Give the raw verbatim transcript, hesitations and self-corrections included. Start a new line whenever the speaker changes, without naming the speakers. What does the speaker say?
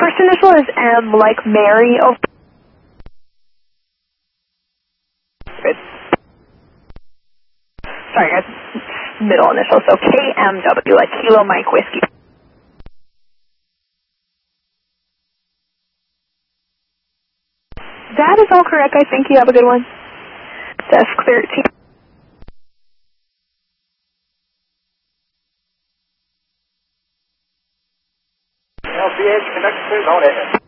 first initial is M, like Mary. Oh, good. Sorry, guys. Middle initial, so K M W, like Kilo Mike Whiskey. That is all correct, I think. You have a good one. Desk thirteen.
L C H, connect to zone A.